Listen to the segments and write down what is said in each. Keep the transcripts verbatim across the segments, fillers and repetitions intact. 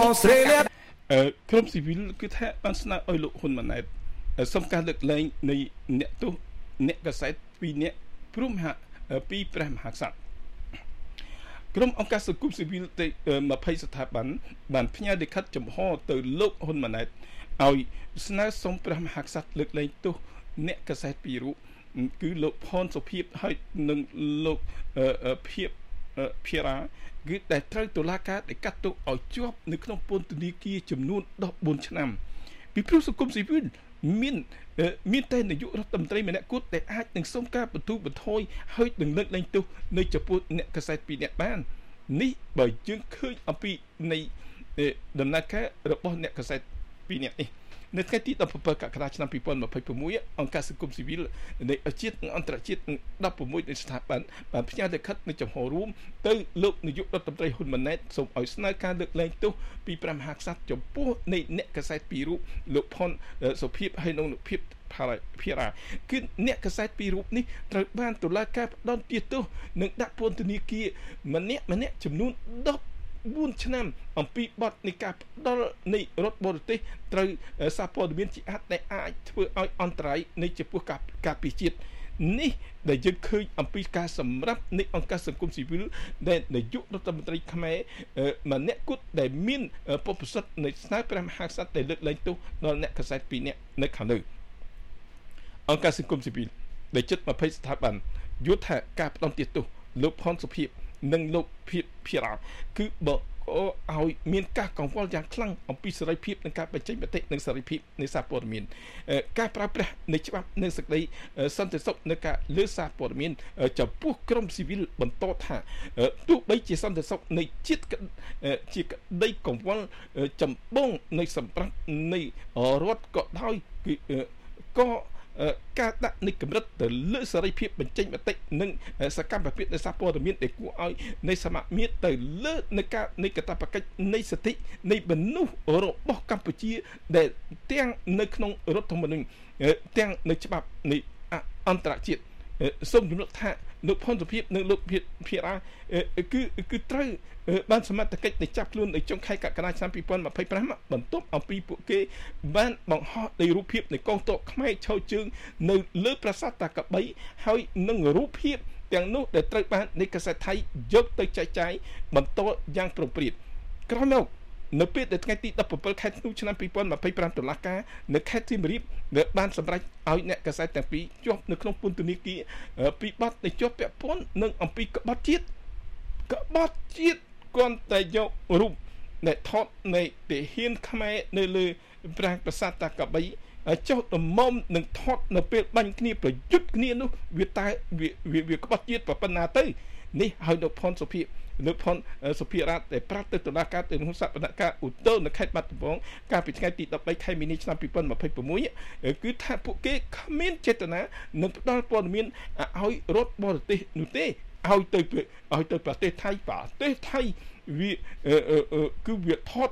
Australia ក្រុមស៊ីវិលគឺថាបានស្នើឲ្យលោកហ៊ុនម៉ាណែតសុំការលើកលែងនៃអ្នកទោសអ្នកកសែតពីរនាក់ព្រមហាពីព្រះមហាក្សត្រក្រុមអង្គការសង្គមស៊ីវិលទៅยี่สิบស្ថាប័នបានផ្ញើលិខិតចំហទៅលោកហ៊ុនម៉ាណែតឲ្យស្នើសុំព្រះមហាក្សត្រលើកលែងទោសអ្នកកសែតពីររូបគឺលោកផនសុភាពហើយនិងលោកភាពភារាគឺដែលត្រូវតុលាការដែលកាត់ទោសឲ្យជាប់នៅក្នុងពន្ធនាគារចំនួន14ឆ្នាំពីព្រោះសង្គមស៊ីវិលមានមានតែនាយករដ្ឋមន្ត្រីម្នាក់គត់ដែលអាចនឹងសុំការបន្ទូលបន្ថយហើយនឹងលើកលែងទោសនៅចំពោះអ្នកកសែតពីរនាក់បាននេះបើយើងឃើញអំពីនៃដំណើរការរបស់អ្នកកសែតពីរនាក់នេះនៅថ្ងៃទី17កក្កដាឆ្នាំ2026អង្គការសង្គមស៊ីវិលនៃជាតិនិងអន្តរជាតិ16នៃស្ថាប័នបានផ្ញើលិខិតនៅចំហរួមទៅលោកនាយករដ្ឋមន្ត្រីហ៊ុនម៉ាណែតសូមឲ្យស្នើការលើកលែងទោសពីព្រះមហាក្សត្រចំពោះនៃអ្នកកសែតពីររូបលោកផុនសុភាពហើយនិងលោកភាពភារាគឺអ្នកកសែតពីររូបនេះត្រូវបានតុលាការផ្តន្ទាទោសនិងដាក់ពន្ធនាគារម្នាក់ម្នាក់ចំនួន14ឆ្នាំអំពីបទនៃការផ្ដល់នៃរដ្ឋបរទេសត្រូវសារព័ត៌មានជាអាចដែលអាចធ្វើឲ្យអន្តរាយនៃចំពោះការការពារជាតិនេះដែលយើងឃើញអំពីការសម្រាប់នៃអង្គការសង្គមស៊ីវិលដែលនាយករដ្ឋមន្ត្រីខ្មែរម្នាក់គត់ដែលមានពុទ្ធសិទ្ធិនៃស្នើព្រះមហាក្សត្រដែលលើកលែងទោសដល់អ្នកកសែតពីរនាក់នៅខាងលើអង្គការសង្គមស៊ីវិលដែលជិត20ស្ថាប័នយល់ថាការផ្ដន្ទាទោសលោកផនសុភាពនិងលោកភាពភារាគឺបើឲ្យមានការកង្វល់យ៉ាងខ្លាំងអំពីសេរីភាពនិងការបញ្ចេញមតិនិងសេរីភាពនៃសារព័ត៌មានការប្រើប្រាស់នៃច្បាប់និងសេចក្តីសន្តិសុខនៅការលើសារព័ត៌មានចំពោះក្រុមស៊ីវិលបន្តថាទោះបីជាសន្តិសុខនៃជាតិជាក្តីកង្វល់ចម្បងនៃសម្រាប់នៃរដ្ឋក៏ដោយគឺក៏ការដាក់នៃកម្រិតទៅលើសេរីភាពបញ្ចេញមតិនិងសកម្មភាពនៃសារព័ត៌មានដែលគួរឲ្យនៃសមាមាត្រទៅលើនៃការនៃកាតព្វកិច្ចនៃសិទ្ធិនៃមនុស្សរបស់កម្ពុជាដែលទាំងនៅក្នុងរដ្ឋធម្មនុញ្ញទាំងនៅច្បាប់នៃអន្តរជាតិសូមជំរាបថាលោកផុនសុភាពនិងលោកភារាគឺគឺត្រូវបានសមត្ថកិច្ចដែលចាប់ខ្លួននៅចុងខែកក្កដាឆ្នាំ2025បន្ទាប់អំពីពួកគេបានបង្ហោះនៃរូបភាពនៃកងទ័ពខ្មែរឈរជើងនៅលើប្រាសាទតាកបីហើយនឹងរូបភាពទាំងនោះដែលត្រូវបាននៃកាសែតថៃយកទៅចែកចាយបន្តយ៉ាងប្រព្រឹត្តក្រោយមកនៅពេលដែលថ្ងៃទី17ខែធ្នូឆ្នាំ2025តុលាការនៅខេត្តសៀមរាបបានសម្រេចឲ្យអ្នកកាសែតទាំងពីរជាប់នៅក្នុងពន្ធនាគារពីបទនៃជាប់ពាក់ព័ន្ធនឹងអំពីក្បត់ជាតិក្បត់ជាតិគាត់តែយករូបដែលថតនៃទាហានខ្មែរនៅលើប្រាង្គប្រាសាទតាកបីចុះដំមុំនឹងថតនៅពេលបាញ់គ្នាប្រយុទ្ធគ្នានោះវាតែវាក្បត់ជាតិប៉ុណ្ណាទៅនេះហើយលោកផុនសុភាពលោកផុនសុភារ៉ាដែលប្រាប់ទៅតុលាការទៅក្នុងសវនកម្មឧត្តរនៅខេត្តបាត់ដំបងកាលពីថ្ងៃទី13ខែមីនាឆ្នាំ2026គឺថាពួកគេគ្មានចេតនានឹងផ្ដល់ព័ត៌មានឲ្យរដ្ឋបរទេសនោះទេឲ្យទៅឲ្យទៅប្រទេសថៃប្រទេសថៃវាគឺវាថត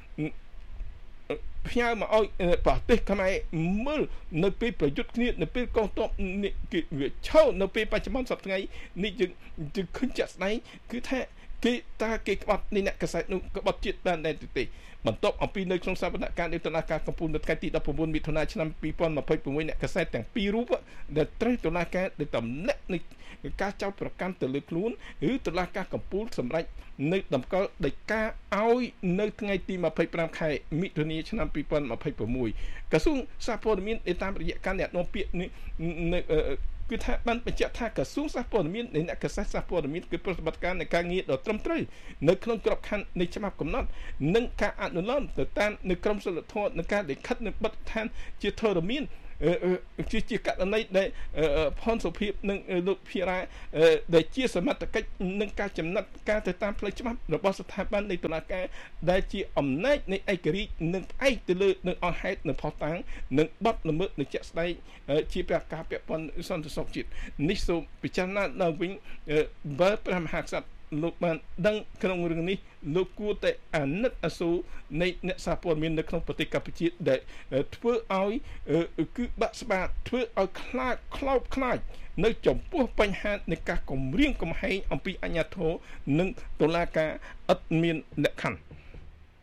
ផ្ញើមកឲ្យប្រទេសខ្មែរមើលនៅពេលប្រយុទ្ធគ្នានៅពេលកងទ័ពគេវាឈរនៅពេលបច្ចុប្បន្នសប្តាហ៍ថ្ងៃនេះយើងយើងឃើញចាក់ស្ដែងគឺថាគេតាគេក្បត់នៃអ្នកកសែតនោះក្បត់ជាតិបានដែរទេបន្ទាប់អំពីនៅក្នុងសវនកម្មនៃតុលាការកំពូលនៅថ្ងៃទី19មិថុនាឆ្នាំ2026អ្នកកសែតទាំងពីររូបដែលត្រូវតុលាការដែលតម្លាក់នៃការចោទប្រកាន់ទៅលើខ្លួនឬតុលាការកំពូលសម្រេចនៅតម្កល់ដីកាឲ្យនៅថ្ងៃទី25ខែមិថុនាឆ្នាំ2026ក្រសួងសារព័ត៌មានតាមរយៈការណែនាំពាក្យនេះគឺថាបានបញ្ជាក់ថាក្រសួងសារព័ត៌មាននៃអ្នកកសែតសារព័ត៌មានគឺប្រតិបត្តិការនៃការងារដ៏ត្រឹមត្រូវនៅក្នុងក្របខ័ណ្ឌនៃច្បាប់កំណត់និងការអនុលោមទៅតាមនៅក្រមសីលធម៌នៃការលិខិតនៅបទដ្ឋានជាធរមានជាជាករណីដែលផុនសុភាពនិងលោកភារាដែលជាសមត្ថកិច្ចនឹងការចំណាត់ការទៅតាមផ្លូវច្បាប់របស់ស្ថាប័ននៃតុលាការដែលជាអំណាចនៃឯករាជ្យនិងផ្អែកទៅលើនឹងអស់ហេតុនៅផុសតាំងនិងបទល្មើសនៅជាក់ស្ដែងជាប្រការពាក់ព័ន្ធសន្តិសុខជាតិនេះសូមពិចារណាដល់វិញបើព្រះមហាក្សត្រលោកបានដឹងក្នុងរឿងនេះលោកគួរតែអាណិតអាសូរនៃអ្នកសារព័ត៌មាននៅក្នុងប្រទេសកម្ពុជាដែលធ្វើឲ្យគឺបាក់ស្បាតធ្វើឲ្យខ្លាចខ្លោបខ្លាចនៅចំពោះបញ្ហានៃការគម្រាមកំហែងអំពីអាជ្ញាធរនិងតុលាការឥតមានលក្ខខណ្ឌ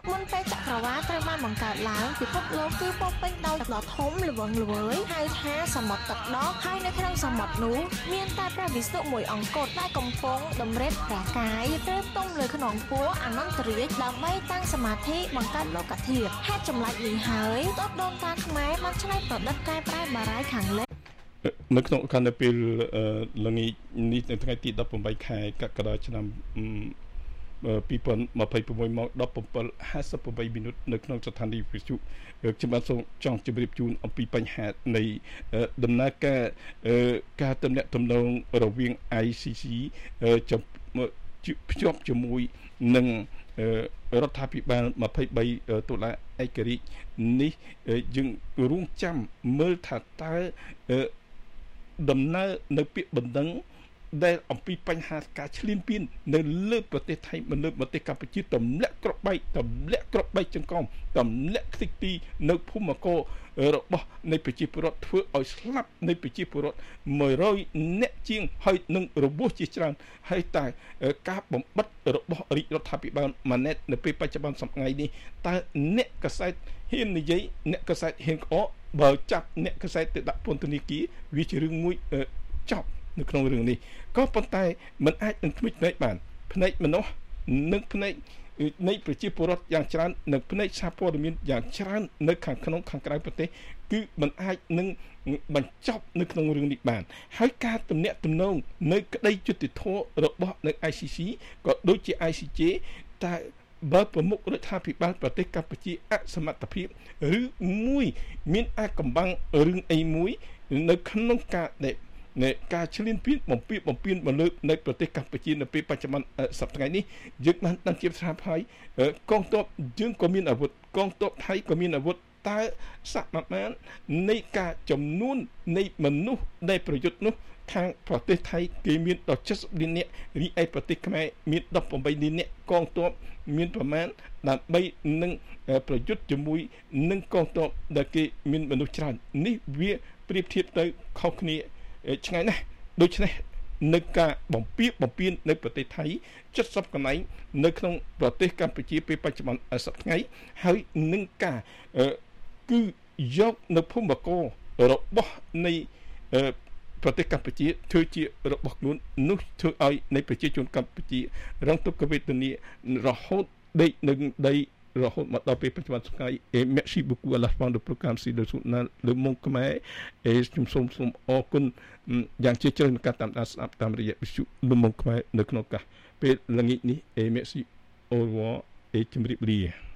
មុនពេលចក្រវាឡត្រូវបានបង្កើតឡើងពិភពលោកគឺពោពេញដោយទឹកដ៏ធំល្វឹងល្វើយហៅថាសមុទ្រទឹកដកហើយនៅក្នុងសមុទ្រនោះមានតែព្រះវិស្ណុមួយអង្គត់ដែលកំពុងតម្រិតព្រះកាយឬផ្ទុំលើខ្នងពួរអនន្តរាជដើម្បីតាំងសមាធិបង្កើតលោកធាតុហេតុចម្លែកនេះហើយទើបដូនតាខ្មែរបានច្នៃប្រឌិតកែប្រែបារាយណ៍ខាងលើនៅក្នុងខណៈពេលល្ងាចនេះនៅថ្ងៃទីដប់ប្រាំខែកក្កដាឆ្នាំពីរពាន់ម្ភៃប្រាំម៉ោងដប់ប្រាំហាសិបប្រាំមីនិតនៅក្នុងស្ថានីយ៍វិទ្យុខ្ញុំបានសូមចង់ជម្រាបជូនអំពីបញ្ហានៃដំណើរការការទំនាក់ទំនងរវាង I C C ចំភ្ជាប់ជាមួយនឹងរដ្ឋាភិបាលម្ភៃបីតុលាឯករាជ្យនេះយើងរងចាំមើលថាតើដំណើរនៅពាក្យបណ្ដឹងដែលអំពីបញ្ហាការឈ្លានពាននៅលើប្រទេសថៃមកលើប្រទេសកម្ពុជាទម្លាក់ក្របបែកទម្លាក់ក្របបែកចង្កោមទម្លាក់ខ្ទេចទីនៅភូមិកររបស់នៃប្រជាពលរដ្ឋធ្វើឲ្យស្លាប់នៃប្រជាពលរដ្ឋមួយរយនាក់ជាងហើយនឹងរបួសជាច្រើនហើយតែការបំបិតរបស់រាជរដ្ឋាភិបាលម៉ាណែតនៅពេលបច្ចុប្បន្នសម្ងាយនេះតើអ្នកកសែតហ៊ាននិយាយអ្នកកសែតហ៊ានក្អកបើចាប់អ្នកកសែតទៅដាក់ពន្ធនាគារវាជារឿងមួយចប់នៅក្នុងរឿងនេះក៏ប៉ុន្តែมันអាចនឹងធ្មេចភ្នែកបានភ្នែកមនុស្សនិងភ្នែកនៃប្រជាពលរដ្ឋយ៉ាងច្រើននិងភ្នែកសារព័ត៌មានយ៉ាងច្រើននៅខាងក្នុងខាងក្រៅប្រទេសគឺมันអាចនឹងបញ្ចប់នៅក្នុងរឿងនេះបានហើយការទំនាក់ទំនងនៅក្តីយុត្តិធម៌របស់នៅ I C C ក៏ដូចជា I C J តែបើប្រមុខរដ្ឋាភិបាលប្រទេសកម្ពុជាអសមត្ថភាពឬមួយមានអាចកំបាំងរឿងអីមួយនៅក្នុងការដែលនៃការឈ្លានពានបំពេញបំពេញមកលើនៅប្រទេសកម្ពុជានៅពេលបច្ចុប្បន្នសប្តាហ៍នេះយើងបានដឹងជាស្រាប់ហើយកងទ័ពយើងក៏មានអាវុធកងទ័ពថៃក៏មានអាវុធតើសមាមាត្រនៃការចំនួននៃមនុស្សដែលប្រយុទ្ធនោះខាងប្រទេសថៃគេមានដល់เจ็ดสิบលាននាក់រីឯប្រទេសខ្មែរមានដប់ប្រាំបីលាននាក់កងទ័ពមានប្រមាណដើម្បីនឹងប្រយុទ្ធជាមួយនឹងកងទ័ពដែលគេមានមនុស្សច្រើននេះវាប្រៀបធៀបទៅខុសគ្នាឆ្ងាយណាស់ដូច្នេះនៅការបំពារបំពាននៅប្រទេសថៃเจ็ดสิบកន្លែងនៅក្នុងប្រទេសកម្ពុជាពេលបច្ចុប្បន្នសប្តាហ៍ថ្ងៃហើយនឹងការគឺយកនៅភូមិកររបស់នៃប្រទេសកម្ពុជាធ្វើជារបស់ខ្លួននោះធ្វើឲ្យនៃប្រជាជនកម្ពុជារងទុក្ខវេទនារហូតដេកនឹងដីរហូតមកដល់ពេលបច្ចុប្បន្នថ្ងៃ Merci beaucoup à la fin du programme si le journal Le Monde Khmer et ខ្ញុំសូមសូមអរគុណយ៉ាងជ្រាលជ្រៅក្នុងការតាមដានស្ដាប់តាមរយៈវិទ្យុ Le Monde Khmer នៅក្នុងឱកាសពេលល្ងាចនេះ Merci au revoir ជម្រាបលា